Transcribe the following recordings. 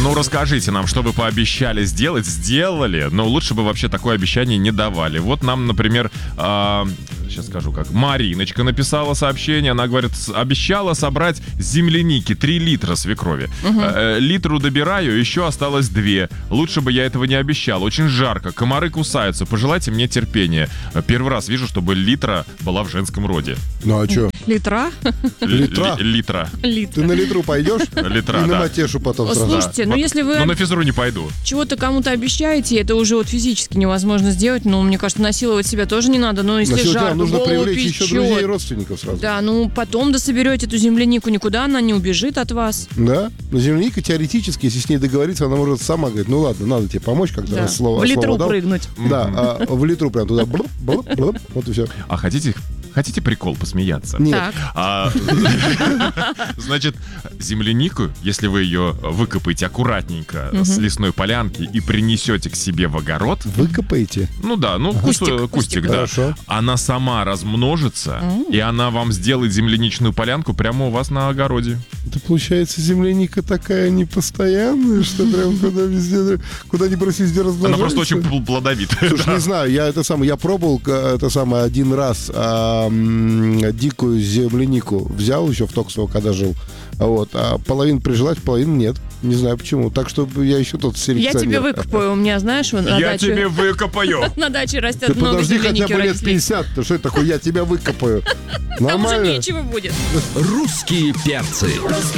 Ну, расскажите нам, что вы пообещали сделать, сделали, но лучше бы вообще такое обещание не давали. Вот нам, например, сейчас скажу как, Мариночка написала сообщение, она говорит, обещала собрать земляники 3 литра свекрови. Литру добираю, еще осталось 2. Лучше бы я этого не обещал, очень жарко, комары кусаются, пожелайте мне терпения. Первый раз вижу, чтобы литра была в женском роде. Ну а что? Литра? Литра. Ты на литру пойдешь? Литра, и на да. Матешу потом сразу. Слушайте, ну если вы Но на физру не пойду. чего-то кому-то обещаете, это уже вот физически невозможно сделать. Ну, мне кажется, насиловать себя тоже не надо. Но если Насиловать жарко, нужно голову привлечь еще друзей и печет. родственников сразу. Да, ну потом дособерете эту землянику, никуда она не убежит от вас. Да? Но земляника теоретически, если с ней договориться, она может сама говорить, ну ладно, надо тебе помочь как-то, Да. раз слово В литру дал. прыгнуть. Да, в литру прям туда, вот и все. А хотите прикол посмеяться? Нет. Так. Значит, землянику, если вы ее выкопаете аккуратненько с лесной полянки и принесете к себе в огород, Выкопаете? ну да, ну кустик, да. Хорошо. Она сама размножится, и она вам сделает земляничную полянку прямо у вас на огороде. Это получается земляника такая непостоянная, что прям куда ни брось, везде размножается. Она просто очень плодовитая. Слушай, не знаю, я пробовал один раз дикую землянику взял еще в Токсово, когда жил. Вот, а половина прижилась, половина нет. Не знаю почему. Так что я еще тот селекционер. Я тебе выкопаю, у меня, знаешь, на Я даче... тебе выкопаю. На даче Ты растет много подожди хотя земляники бы у лет родителей. 50. Что это такое? Я тебя выкопаю. Там уже Нормально? нечего будет. Русские перцы.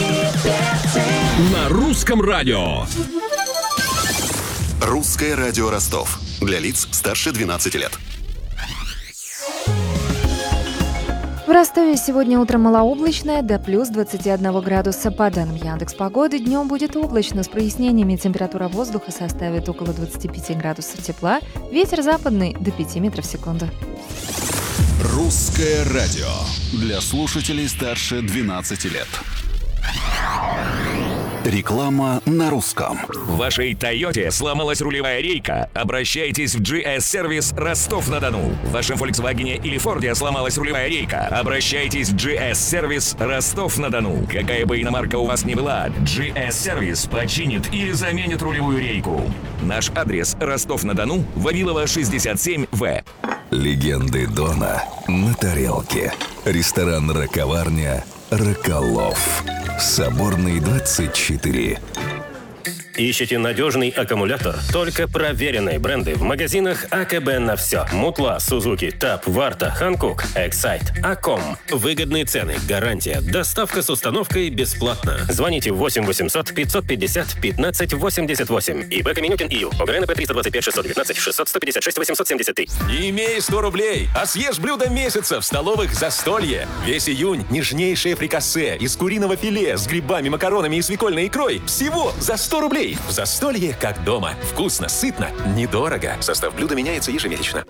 На русском радио. Русское радио Ростов. Для лиц старше 12 лет. В Ростове сегодня утром малооблачное, до плюс 21 градуса. По данным Яндекс.Погоды, днем будет облачно с прояснениями. Температура воздуха составит около 25 градусов тепла. Ветер западный до 5 метров в секунду. Русское радио. Для слушателей старше 12 лет. Реклама на русском. В вашей «Тойоте» сломалась рулевая рейка? Обращайтесь в GS-сервис Ростов-на-Дону. В вашем «Фольксвагене» или «Форде» сломалась рулевая рейка? Обращайтесь в GS-сервис Ростов-на-Дону. Какая бы иномарка у вас ни была, GS-сервис починит или заменит рулевую рейку. Наш адрес – Ростов-на-Дону, Вавилова, 67В. Легенды Дона на тарелке. Ресторан «Раковарня» «Роколов». Соборный 24. Ищете надежный аккумулятор? Только проверенные бренды в магазинах АКБ на все. Мутла, Сузуки, ТАП, Варта, Ханкук, Эксайт, Аком. Выгодные цены, гарантия, доставка с установкой бесплатно. Звоните 8 800 550 15 88. ИБ Каменюкин ИЮ. ОГРНП 325 619 600 156 873. Не имей 100 рублей, а съешь блюдо месяца в столовых «Застолье». Весь июнь нежнейшее фрикасе из куриного филе с грибами, макаронами и свекольной икрой всего за 100 рублей. В «Застолье» как дома. Вкусно, сытно, недорого. Состав блюда меняется ежемесячно.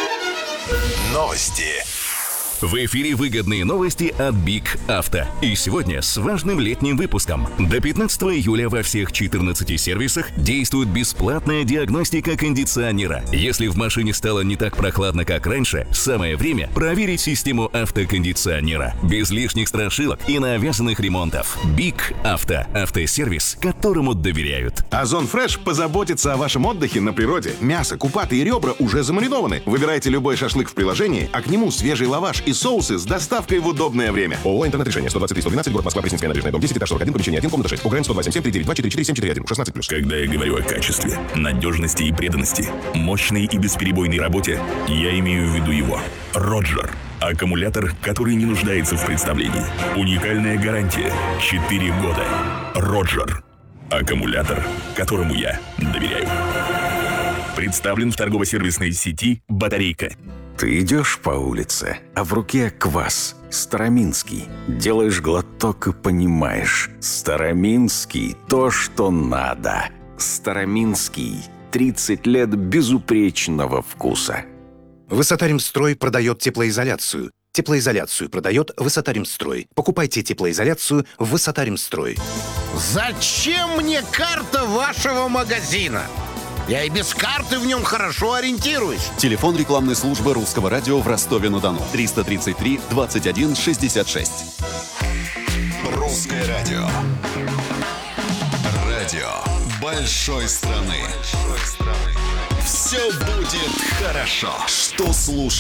Новости. В эфире выгодные новости от Биг Авто. И сегодня с важным летним выпуском. До 15 июля во всех 14 сервисах действует бесплатная диагностика кондиционера. Если в машине стало не так прохладно, как раньше, самое время проверить систему автокондиционера. Без лишних страшилок и навязанных ремонтов. Биг Авто. Автосервис, которому доверяют. Озон Фреш позаботится о вашем отдыхе на природе. Мясо, купаты и ребра уже замаринованы. Выбирайте любой шашлык в приложении, а к нему свежий лаваш и соусы с доставкой в удобное время. ООО «Интернет-решение», 123-112, город Москва, Пресненская набережная, дом 10, этаж 41, помещение 1, комната 6. ОГРН 127 392 44 741, 16+. Когда я говорю о качестве, надежности и преданности, мощной и бесперебойной работе, я имею в виду его. Роджер. Аккумулятор, который не нуждается в представлении. Уникальная гарантия. 4 года. Роджер. Аккумулятор, которому я доверяю. Представлен в торгово-сервисной сети «Батарейка». Ты идешь по улице, а в руке квас. Староминский. Делаешь глоток и понимаешь. Староминский – то, что надо. Староминский. 30 лет безупречного вкуса. Высотаримстрой продает теплоизоляцию. Теплоизоляцию продает Высотаримстрой. Покупайте теплоизоляцию в Высотаримстрой. Зачем мне карта вашего магазина? Я и без карты в нем хорошо ориентируюсь. Телефон рекламной службы Русского радио в Ростове-на-Дону. 333 21 66. Русское радио. Радио большой страны. Все будет хорошо. Что слушать?